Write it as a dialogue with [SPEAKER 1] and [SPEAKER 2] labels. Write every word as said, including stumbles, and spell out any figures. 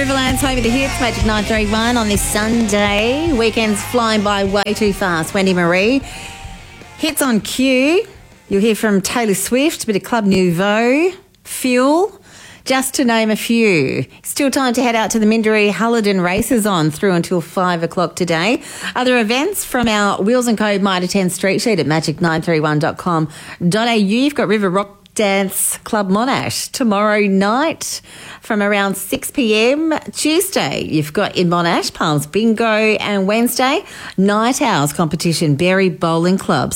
[SPEAKER 1] Riverlands, home of the hits, Magic nine three one on this Sunday. Weekend's flying by way too fast. Wendy Marie. Hits on cue. You'll hear from Taylor Swift, a bit of Club Nouveau, Fuel, just to name a few. Still time to head out to the Minderee Hulladin races on through until five o'clock today. Other events from our Wheels and Co Mitre ten street sheet at magic nine three one dot com dot a u. You've got River Rock Dance Club Monash tomorrow night from around six p.m. Tuesday, you've got in Monash Palms Bingo, and Wednesday, Night Owls competition, Berry Bowling Club.